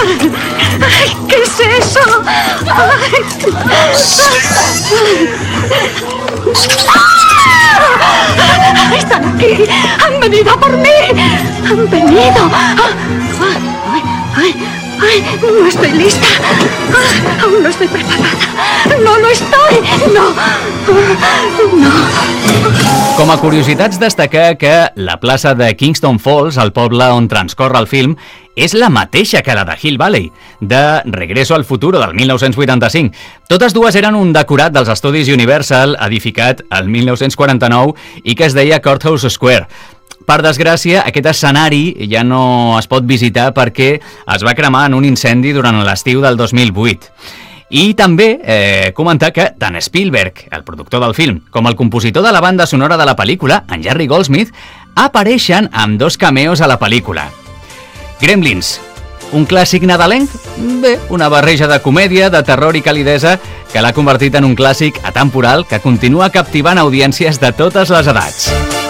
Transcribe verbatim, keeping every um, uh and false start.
Ay, ¿qué es eso? Ay. ¡Ah! ¡Están aquí! ¡Han venido por mí! ¡Han venido! ¡Ay, ay, ay! ¡No estoy lista! ¡Ah! ¡Aún no estoy preparada! ¡No lo estoy! ¡No! ¡No! Com a curiositats, destacar que la plaça de Kingston Falls, el poble on transcorre el film, és la mateixa que la de Hill Valley, de Regreso al futuro, del mil nou-cents vuitanta-cinc. Totes dues eren un decorat dels estudis Universal, edificat el mil nou-cents quaranta-nou i que es deia Courthouse Square. Per desgràcia, aquest escenari ja no es pot visitar perquè es va cremar en un incendi durant l'estiu del dos mil vuit. I també eh, comentar que tant Spielberg, el productor del film, com el compositor de la banda sonora de la pel·lícula, en Jerry Goldsmith, apareixen amb dos cameos a la pel·lícula. Gremlins, un clàssic nadalenc? Bé, una barreja de comèdia, de terror i calidesa que l'ha convertit en un clàssic atemporal que continua captivant audiències de totes les edats.